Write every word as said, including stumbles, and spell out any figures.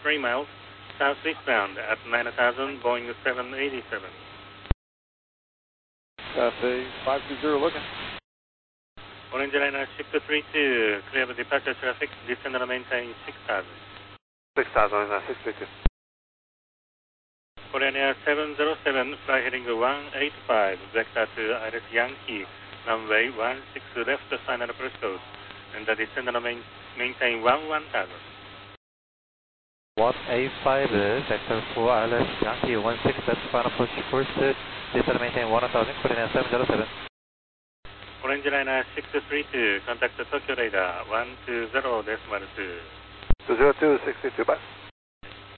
three miles, southeastbound at nine thousand, Boeing seven eighty-seven. Cathay five two zero looking. Orange Liner shift three two, clear of departure traffic, descend and maintain six thousand. six thousand, six three two. Korean Air seven zero seven, fly heading one eight five, vector to Iris Yankee, runway one six left, final approach code, and the descend and main, maintain one one thousand. one eight five, vector for Iris Yankee one six left, final approach first, descend and maintain one thousand, Korean Air seven zero seven. Orange Liner six three two, contact Tokyo radar one two zero decimal two. two zero two, six two two, bye.